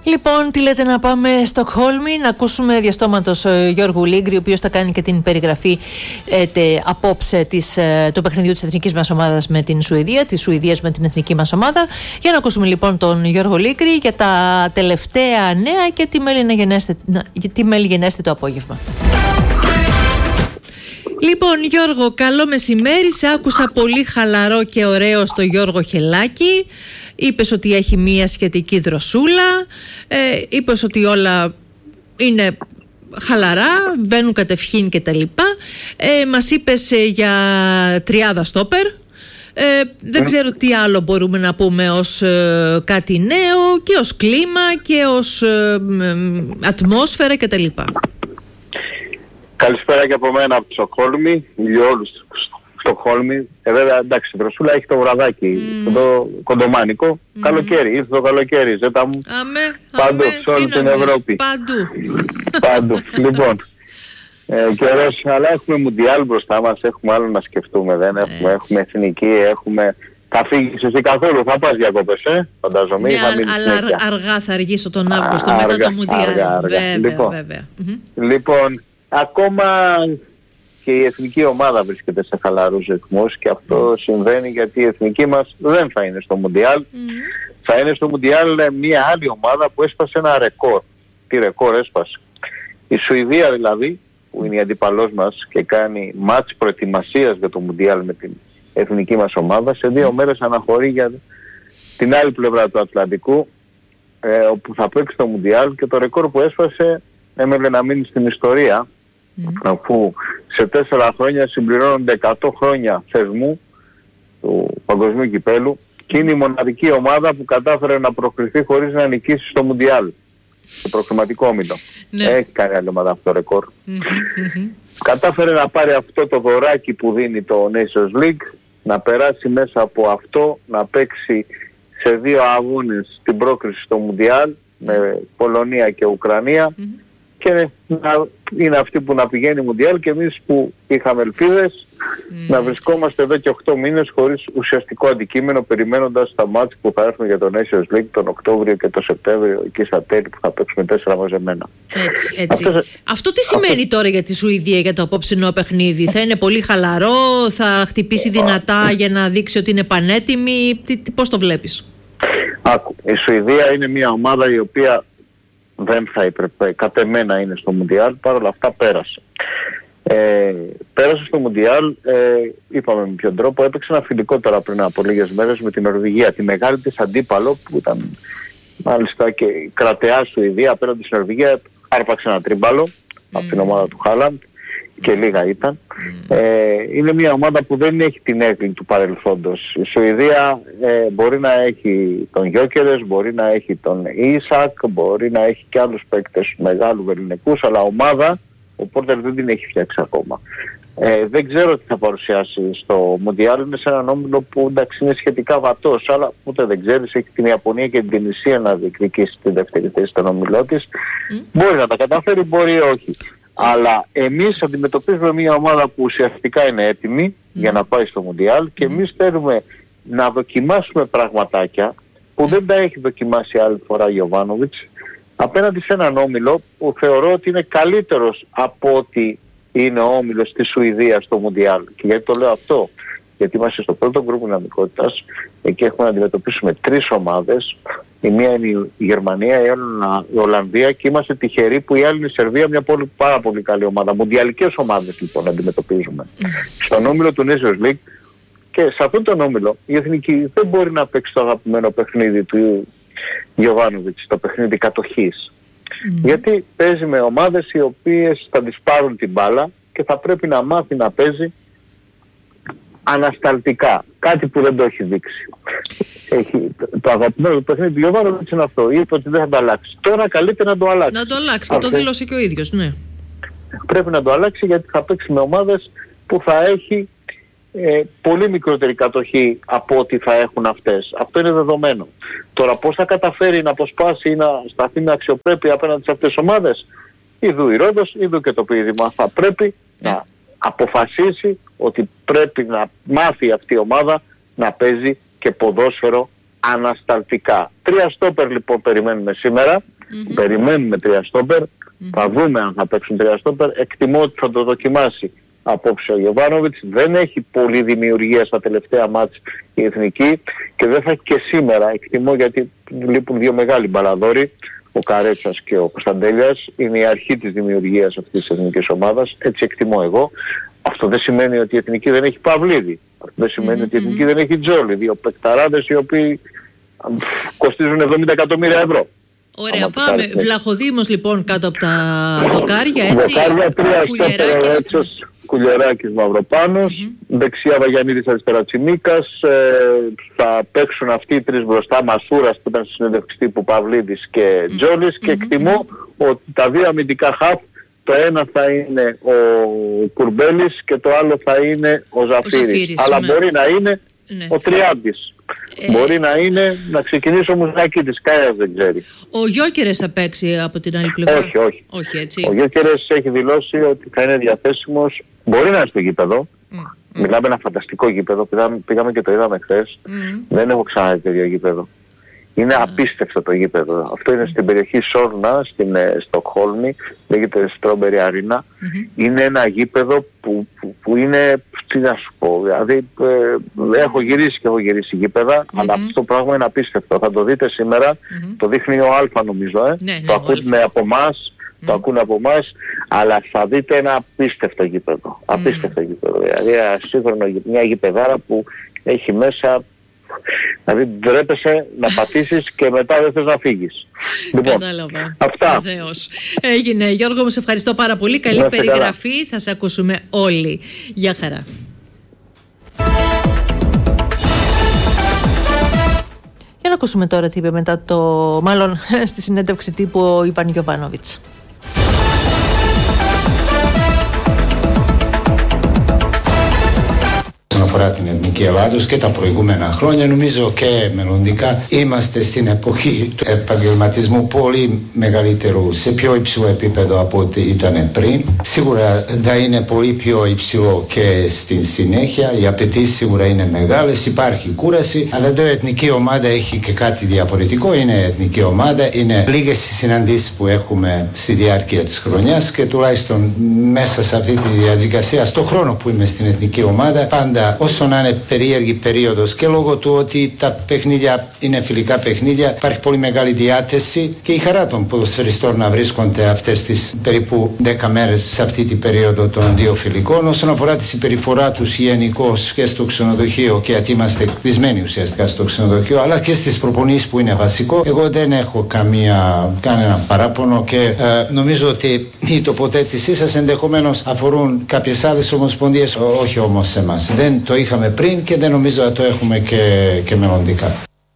Λοιπόν, τι λέτε να πάμε Στοκχόλμη, να ακούσουμε διαστόματος Γιώργου Λίγκρη, ο οποίος θα κάνει και την περιγραφή απόψε του παιχνιδιού της εθνικής μας ομάδας με την Σουηδία, της Σουηδίας με την εθνική μας ομάδα. Για να ακούσουμε λοιπόν τον Γιώργο Λίγκρη για τα τελευταία νέα και τι μελιγενέστε το απόγευμα. Λοιπόν, Γιώργο, καλό μεσημέρι. Σε άκουσα πολύ χαλαρό και ωραίο στο Γιώργο Χελάκη. Είπες ότι έχει μία σχετική δροσούλα, είπες ότι όλα είναι χαλαρά, βαίνουν κατευχήν και τα λοιπά. Μας είπες για τριάδα στόπερ. Δεν ξέρω τι άλλο μπορούμε να πούμε ως κάτι νέο και ως κλίμα και ως ατμόσφαιρα και τα λοιπά. Καλησπέρα και από μένα από τη Στοκχόλμη, για όλους Στοκχόλμη. Βέβαια, εντάξει, η δροσούλα έχει το βραδάκι, το κοντομάνικο. Καλοκαίρι, ήρθε το καλοκαίρι, ζέτα μου. Παντού, σε όλη την Ευρώπη. Παντού. Λοιπόν, και ωραίος, αλλά έχουμε Μουντιάλ μπροστά μας, έχουμε άλλο να σκεφτούμε, δεν έχουμε. Έχουμε εθνική, έχουμε... Θα φύγεις εσύ καθόλου, θα πας διακοπές, φαντάζομαι. Αλλά αργά θα αργήσω τον Αύγουστο μετά το Μουντιάλ. Βέβαια. Λοιπόν, ακόμα και η εθνική ομάδα βρίσκεται σε χαλαρούς ρυθμούς και αυτό συμβαίνει γιατί η εθνική μας δεν θα είναι στο Μουντιάλ. Θα είναι στο Μουντιάλ μια άλλη ομάδα που έσπασε ένα ρεκόρ. Τι ρεκόρ έσπασε? Η Σουηδία δηλαδή, που είναι η αντίπαλός μας και κάνει μάτς προετοιμασίας για το Μουντιάλ με την εθνική μας ομάδα, σε 2 μέρες αναχωρεί για την άλλη πλευρά του Ατλαντικού, όπου θα παίξει το Μουντιάλ, και το ρεκόρ που έσπασε έμελε να μείνει στην ιστορία, αφού σε 4 χρόνια συμπληρώνονται 100 χρόνια θεσμού του παγκοσμίου κυπέλου και είναι η μοναδική ομάδα που κατάφερε να προκριθεί χωρίς να νικήσει στο Μουντιάλ, στο προκριματικό όμιλο. Έχει κάνει άλλη ομάδα αυτό το ρεκόρ. Κατάφερε να πάρει αυτό το δωράκι που δίνει το Nations League, να περάσει μέσα από αυτό, να παίξει σε 2 αγώνες την πρόκριση στο Μουντιάλ με Πολωνία και Ουκρανία, και να είναι αυτή που να πηγαίνει Μουντιάλ, και εμείς που είχαμε ελπίδες να βρισκόμαστε εδώ και 8 μήνες χωρίς ουσιαστικό αντικείμενο, περιμένοντας τα μάτς που θα έρθουν για το Nations League τον Οκτώβριο και τον Σεπτέμβριο, εκεί στα τέλη που θα παίξουμε 4 μαζεμένα. Έτσι. Αυτό τι σημαίνει τώρα για τη Σουηδία, για το απόψινό παιχνίδι? Θα είναι πολύ χαλαρό, θα χτυπήσει δυνατά για να δείξει ότι είναι πανέτοιμη? Πώς το βλέπεις? Η Σουηδία είναι μια ομάδα η οποία δεν θα έπρεπε κατ' εμένα είναι στο Μουντιάλ, παρόλα αυτά πέρασε. Πέρασε στο Μουντιάλ, είπαμε με ποιον τρόπο, έπαιξε ένα φιλικό τώρα πριν από λίγες μέρες με την Νορβηγία, τη μεγάλη της αντίπαλο, που ήταν μάλιστα και η κρατεά Σουηδία απέναντι στην Νορβηγία. Άρπαξε ένα τρίμπαλο από την ομάδα του Χάλαντ και λίγα ήταν. Είναι μια ομάδα που δεν έχει την έγκλη του παρελθόντος. Η Σουηδία μπορεί να έχει τον Γιόκερες, μπορεί να έχει τον Ίσακ, μπορεί να έχει και άλλους παίκτες μεγάλου ελληνικούς, αλλά ομάδα ο Πόρτερ δεν την έχει φτιάξει ακόμα. Δεν ξέρω τι θα παρουσιάσει στο Μουντιάλ. Είναι σε έναν όμιλο που εντάξει είναι σχετικά βατός, αλλά ούτε δεν ξέρεις. Έχει την Ιαπωνία και την Τινησία να διεκδικήσει τη δεύτερη θέση στον όμιλό της. Μπορεί να τα καταφέρει, μπορεί όχι. Αλλά εμείς αντιμετωπίζουμε μια ομάδα που ουσιαστικά είναι έτοιμη για να πάει στο Μουντιάλ, και εμείς θέλουμε να δοκιμάσουμε πραγματάκια που δεν τα έχει δοκιμάσει άλλη φορά ο Γιοβάνοβιτς, απέναντι σε έναν όμιλο που θεωρώ ότι είναι καλύτερος από ότι είναι ο όμιλος της Σουηδίας στο Μουντιάλ. Και γιατί το λέω αυτό? Γιατί είμαστε στο πρώτο γκρουπ δυναμικότητας, εκεί έχουμε να αντιμετωπίσουμε 3 ομάδες. Η μία είναι η Γερμανία, η άλλη η Ολλανδία, και είμαστε τυχεροί που η άλλη είναι η Σερβία, μια πάρα πολύ καλή ομάδα. Μουντιαλικές ομάδες λοιπόν αντιμετωπίζουμε στον όμιλο του Nations League, και σε αυτόν τον όμιλο η εθνική δεν μπορεί να παίξει το αγαπημένο παιχνίδι του Γιοβάνοβιτς, το παιχνίδι κατοχής. Γιατί παίζει με ομάδες οι οποίες θα τις πάρουν την μπάλα και θα πρέπει να μάθει να παίζει ανασταλτικά. Κάτι που δεν το έχει δείξει. Το αγαπημένο παιχνίδι του Γιοβάνοβιτς είναι αυτό. Είπε ότι δεν θα το αλλάξει. Τώρα καλύτερα να το αλλάξει. Να το αλλάξει, και το δήλωσε και ο ίδιος, ναι. Πρέπει να το αλλάξει, γιατί θα παίξει με ομάδες που θα έχει πολύ μικρότερη κατοχή από ό,τι θα έχουν αυτές. Αυτό είναι δεδομένο. Τώρα πώς θα καταφέρει να αποσπάσει ή να σταθεί με αξιοπρέπεια απέναντι σε αυτές τις ομάδες? Ιδού η Ρόδος, ιδού και το πείδημα. Θα πρέπει να αποφασίσει ότι πρέπει να μάθει αυτή η ομάδα να παίζει και ποδόσφαιρο ανασταλτικά. 3 στόπερ λοιπόν περιμένουμε σήμερα. Περιμένουμε 3 στόπερ. Θα δούμε αν θα παίξουν 3 στόπερ. Εκτιμώ ότι θα το δοκιμάσει απόψε ο Γιοβάνοβιτς. Δεν έχει πολλή δημιουργία στα τελευταία μάτς η Εθνική και δεν θα έχει και σήμερα. Εκτιμώ, γιατί λείπουν 2 μεγάλοι μπαλαδόροι, ο Καρέτσας και ο Κωνσταντέλιας. Είναι η αρχή της δημιουργίας αυτής της εθνικής ομάδας. Έτσι εκτιμώ εγώ. Αυτό δεν σημαίνει ότι η Εθνική δεν έχει Παυλίδη. Αυτό δεν σημαίνει ότι η Εθνική δεν έχει Τζόλι. 2 παικταράδες οι οποίοι κοστίζουν 70 εκατομμύρια ευρώ. Ωραία, πάμε. Βλαχοδήμος λοιπόν κάτω από τα δοκάρια, έτσι. Δοκάρια, 3 Κουλιεράκης Μαυροπάνος, δεξιά Βαγιανίδης, αριστερά Τσιμίκας. Θα παίξουν αυτοί οι 3 μπροστά, Μασούρας που ήταν στη συνέντευξη τύπου, Παυλίδης και Τζόλης, και εκτιμώ ότι τα 2 αμυντικά χαφ, το ένα θα είναι ο Κουρμπέλης και το άλλο θα είναι ο Ζαφύρης. Αλλά μπορεί να είναι ο Τριάντης. Μπορεί να είναι, να ξεκινήσει ο Μουζάκητης, κανένας δεν ξέρει. Ο Γιόκερες θα παίξει από την άλλη πλευρά? Όχι. Έτσι. Ο Γιόκερες έχει δηλώσει ότι θα είναι διαθέσιμος, μπορεί να είναι στο γήπεδο. Μιλάμε ένα φανταστικό γήπεδο, πήγαμε και το είδαμε χθες. Δεν έχω ξαναδεί τέτοιο γήπεδο. Είναι απίστευτο το γήπεδο. Αυτό είναι στην περιοχή Σόρνα, στην Στοκχόλμη, λέγεται Strawberry Arena. Είναι ένα γήπεδο που είναι, τι να σου πω, δηλαδή έχω γυρίσει γήπεδα, αλλά αυτό το πράγμα είναι απίστευτο. Θα το δείτε σήμερα, το δείχνει ο Αλφα νομίζω, το ακούνε από εμάς. Το ακούνε από εμάς, αλλά θα δείτε ένα απίστευτο γήπεδο. Απίστευτο γήπεδο. Δηλαδή μια γήπεδάρα που έχει μέσα. Δηλαδή ντρέπεσαι να πατήσεις και μετά δεν θες να φύγεις. Λοιπόν, κατάλαβα. Αυτά. Βεβαίως. Έγινε. Γιώργο μου, σε ευχαριστώ πάρα πολύ. Καλή περιγραφή. Καλά. Θα σε ακούσουμε όλοι. Γεια χαρά. Για να ακούσουμε τώρα τι είπε μετά μάλλον στη συνέντευξη τύπου ο Ιβάν Γιοβάνοβιτς. Αφορά την Εθνική Ελλάδος και τα προηγούμενα χρόνια, νομίζω και μελλοντικά, είμαστε στην εποχή του επαγγελματισμού πολύ μεγαλύτερου, σε πιο υψηλό επίπεδο από ό,τι ήταν πριν. Σίγουρα θα είναι πολύ πιο υψηλό και στην συνέχεια. Οι απαιτήσεις σίγουρα είναι μεγάλες, υπάρχει κούραση, αλλά εδώ η εθνική ομάδα έχει και κάτι διαφορετικό. Είναι εθνική ομάδα, είναι λίγες οι συναντήσεις που έχουμε στη διάρκεια της χρονιάς και τουλάχιστον μέσα σε αυτή τη διαδικασία, στον χρόνο που είμαι στην εθνική ομάδα, πάντα όσο να είναι περίεργη περίοδος και λόγω του ότι τα παιχνίδια είναι φιλικά παιχνίδια, υπάρχει πολύ μεγάλη διάθεση και η χαρά των ποδοσφαιριστών να βρίσκονται αυτές τις περίπου 10 μέρες σε αυτή την περίοδο των 2 φιλικών. Όσον αφορά τη συμπεριφορά τους γενικώς και στο ξενοδοχείο, και γιατί είμαστε κλεισμένοι ουσιαστικά στο ξενοδοχείο, αλλά και στις προπονήσεις που είναι βασικό, εγώ δεν έχω κανένα παράπονο και νομίζω ότι οι τοποθέτησή σας ενδεχομένως αφορούν κάποιες άλλες ομοσπονδίες, όχι όμως εμάς. Δεν το είχαμε πριν και δεν νομίζω να το έχουμε και μελλοντικά.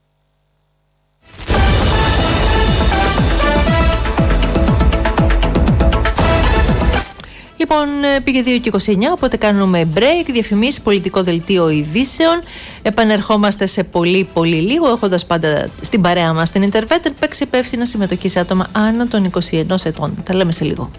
Λοιπόν, πήγε 2:29, οπότε κάνουμε break, διαφημίσεις, πολιτικό δελτίο ειδήσεων. Επανερχόμαστε σε πολύ λίγο, έχοντας πάντα στην παρέα μας την Interveter, παίξει υπεύθυνα συμμετοχή σε άτομα άνω των 21 ετών. Τα λέμε σε λίγο.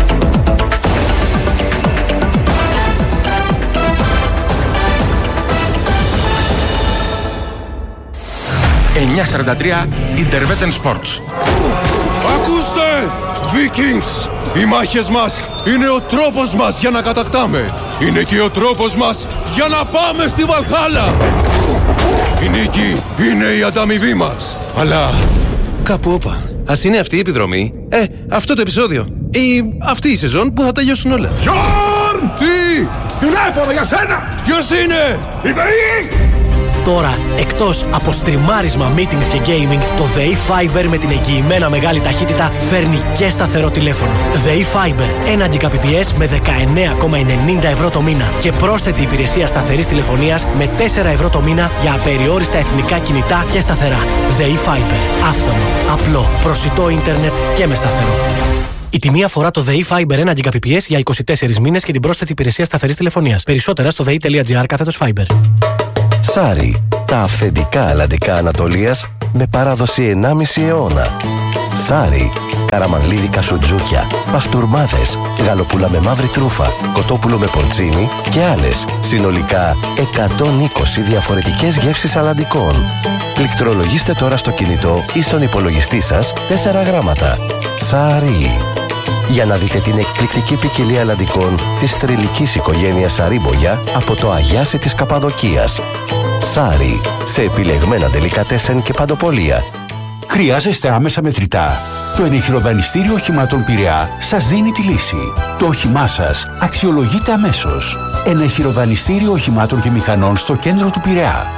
9:43 Interveter Sports. Ακούστε! Vikings! Οι μάχες μας είναι ο τρόπος μας για να κατακτάμε. Είναι και ο τρόπος μας για να πάμε στη Βαλχάλα. Η νίκη είναι η ανταμοιβή μας. Αλλά κάπου όπα. Ας είναι αυτή η επιδρομή, αυτό το επεισόδιο ή αυτή η σεζόν που θα τελειώσουν όλα. Γιόρν! Τι! Τηλέφωνο για σένα! Ποιος είναι? Η ΔΕΗ! Τώρα, εκτός από στριμάρισμα, meetings και gaming, το ΔΕΗ Fiber με την εγγυημένα μεγάλη ταχύτητα φέρνει και σταθερό τηλέφωνο. ΔΕΗ Fiber, 1 Gbps με 19,90 ευρώ το μήνα και πρόσθετη υπηρεσία σταθερής τηλεφωνίας με 4 ευρώ το μήνα για απεριόριστα εθνικά κινητά και σταθερά. ΔΕΗ Fiber, άφθονο, απλό, προσιτό ίντερνετ και με σταθερό. Η τιμή αφορά το ΔΕΗ Fiber 1 Gbps για 24 μήνες και την πρόσθετη υπηρεσία σταθερής τηλεφωνίας. Περισσότερα στο dei.gr/Fiber. Σάρι, τα αυθεντικά αλλαντικά Ανατολίας με παράδοση 1,5 αιώνα. Σάρι, καραμανλίδικα σουτζούκια, παστούρμάδες, γαλοπούλα με μαύρη τρούφα, κοτόπουλο με πορτσίνι και άλλες. Συνολικά 120 διαφορετικές γεύσεις αλαντικών. Πληκτρολογήστε τώρα στο κινητό ή στον υπολογιστή σας 4 γράμματα. Σάρι. Για να δείτε την εκπληκτική ποικιλία αλαντικών της θρυλικής οικογένειας Σαρίμπογια από το Αγιάσι της Καπαδοκίας. Σάρι. Σε επιλεγμένα ντελικατέσεν και παντοπολία. Χρειάζεστε άμεσα μετρητά? Το ενεχειροδανιστήριο οχημάτων Πειραιά σας δίνει τη λύση. Το όχημά σας αξιολογείται αμέσως. Ενεχειροδανιστήριο οχημάτων και μηχανών στο κέντρο του Πειραιά.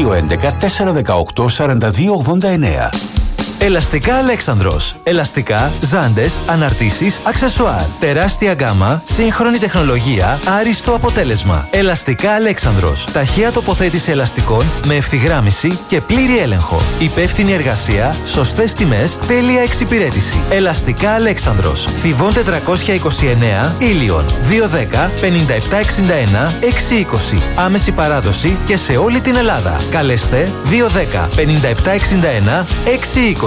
211-418-4289. Ελαστικά Αλέξανδρος. Ελαστικά, ζάντες, αναρτήσεις, αξεσουάρ. Τεράστια γκάμα, σύγχρονη τεχνολογία, άριστο αποτέλεσμα. Ελαστικά Αλέξανδρος. Ταχεία τοποθέτηση ελαστικών με ευθυγράμμιση και πλήρη έλεγχο. Υπεύθυνη εργασία, σωστές τιμές, τέλεια εξυπηρέτηση. Ελαστικά Αλέξανδρος. Θηβών 429, Ήλιον. 210-5761-620. Άμεση παράδοση και σε όλη την Ελλάδα. Καλέστε 210-5761-620.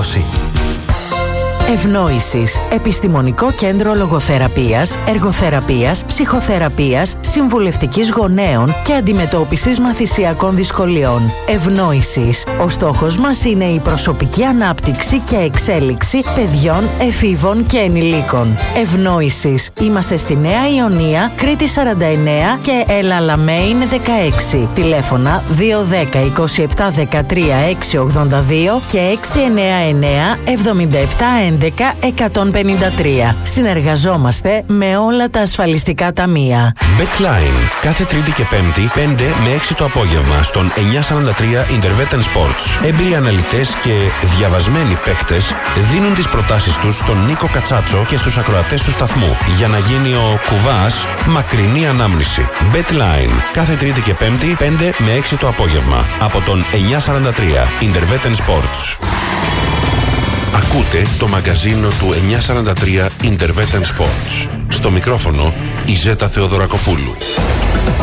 Ευνόησης. Επιστημονικό κέντρο λογοθεραπείας, εργοθεραπείας, ψυχοθεραπείας, συμβουλευτικής γονέων και αντιμετώπισης μαθησιακών δυσκολιών. Ευνόησης. Ο στόχος μας είναι η προσωπική ανάπτυξη και εξέλιξη παιδιών, εφήβων και ενηλίκων. Ευνόησης. Είμαστε στη Νέα Ιωνία, Κρήτη 49 και Ελαλαμέιν 16. Τηλέφωνα 210 27 13 682 και 699 77 11-153. Συνεργαζόμαστε με όλα τα ασφαλιστικά ταμεία. BetLine. Κάθε Τρίτη και Πέμπτη 5 με 6 το απόγευμα στον 943 Intervetan Sports. Έμπειροι αναλυτές και διαβασμένοι παίκτες δίνουν τις προτάσεις τους στον Νίκο Κατσάτσο και στους ακροατές του σταθμού για να γίνει ο κουβάς μακρινή ανάμνηση. BetLine. Κάθε Τρίτη και Πέμπτη 5 με 6 το απόγευμα από τον 943 Intervetan Sports. Ακούτε το μαγκαζίνο του 943 Intervetan Sports. Στο μικρόφωνο η Ζέτα Θεοδωρακοπούλου.